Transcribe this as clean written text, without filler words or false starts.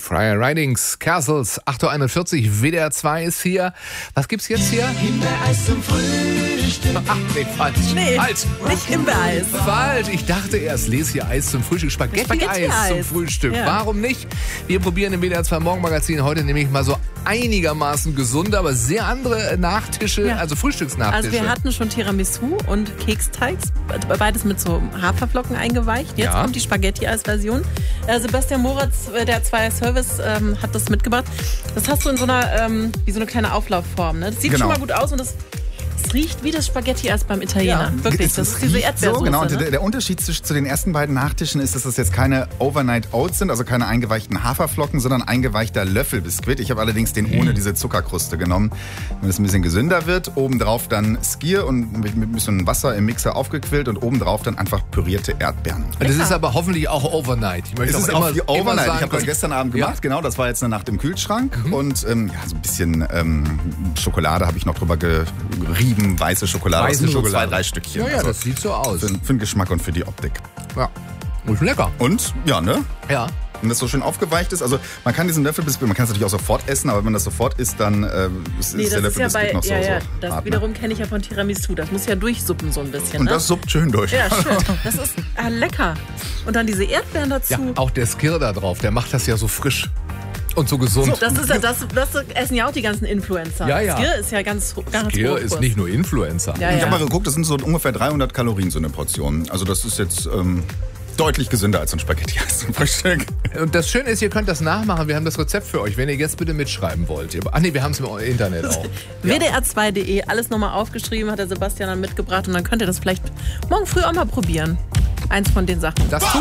Friar Ridings, Castles, 8.41 Uhr, WDR 2 ist hier. Was gibt's jetzt hier? Himbeereis zum Frühstück. Ach, nee, falsch. Nee, Falsch. nicht Himbeereis. Falsch. Ich dachte erst, lese hier Eis zum Frühstück. Spaghetti-Eis zum Frühstück. Ja. Warum nicht? Wir probieren im WDR 2 Morgenmagazin heute nämlich mal so einigermaßen gesunde, aber sehr andere Nachtische, also Frühstücksnachtische. Also wir hatten schon Tiramisu und Keksteigs, beides mit so Haferflocken eingeweicht. Jetzt kommt die Spaghetti-Eis-Version. Sebastian Moritz, der 2 Service, hat das mitgebracht. Das hast du in so einer, wie so eine kleine Auflaufform. Ne? Das sieht schon mal gut aus und es riecht wie das Spaghetti-Eis beim Italiener. Wirklich, das ist diese Erdbeersoße. So, genau. Und ne? der Unterschied zu den ersten beiden Nachtischen ist, dass das jetzt keine Overnight Oats sind, also keine eingeweichten Haferflocken, sondern eingeweichter Löffelbiskuit. Ich habe allerdings den ohne diese Zuckerkruste genommen, damit es ein bisschen gesünder wird. Obendrauf dann Skyr und mit ein bisschen Wasser im Mixer aufgequillt und obendrauf dann einfach pürierte Erdbeeren. Das ist aber hoffentlich auch Overnight. Ich möchte Es ist auch auch immer Overnight. sagen Ich habe das gestern Abend gemacht, genau. Das war jetzt eine Nacht im Kühlschrank. Und so ein bisschen Schokolade habe ich noch drüber gerieben, weiße Schokolade. Das sind schon 2-3 Stückchen. Ja, das sieht so aus. Für den Geschmack und für die Optik. Ja, ist lecker. Und, ja, ne? Ja. Wenn das so schön aufgeweicht ist, also man kann diesen Löffelbiskuit, man kann es natürlich auch sofort essen, aber wenn man das sofort isst, dann ist der Löffelbiskuit noch so das hart, wiederum kenne ich ja von Tiramisu. Das muss ja durchsuppen so ein bisschen. Und ne? das suppt schön durch. Ja, schön. Das ist lecker. Und dann diese Erdbeeren dazu. Ja, auch der Skyr da drauf, der macht das ja so frisch und so gesund. Das essen ja auch die ganzen Influencer. Ja. Skyr ist ja ganz Skyr hoch. ist nicht nur Influencer. Ja, Ich habe mal geguckt, das sind so ungefähr 300 Kalorien so eine Portion. Also das ist jetzt deutlich gesünder als ein Spaghetti-Eis zum Frühstück. Und das Schöne ist, ihr könnt das nachmachen. Wir haben das Rezept für euch, wenn ihr jetzt bitte mitschreiben wollt. Wir haben es im Internet auch. WDR2.de, alles nochmal aufgeschrieben, hat der Sebastian dann mitgebracht. Und dann könnt ihr das vielleicht morgen früh auch mal probieren. Eins von den Sachen. Das